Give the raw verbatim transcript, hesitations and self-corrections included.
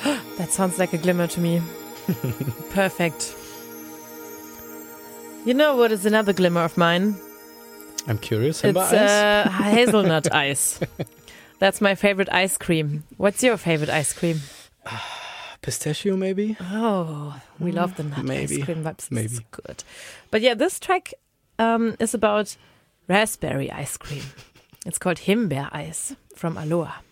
That sounds like a glimmer to me. Perfect. You know what is another glimmer of mine? I'm curious. It's Himbeereis? uh, hazelnut ice. That's my favorite ice cream. What's your favorite ice cream? Pistachio, maybe? Oh, we love the nut maybe. ice cream vibes. Maybe. It's good. But yeah, this track um, is about raspberry ice cream. It's called Himbeereis from Aloha.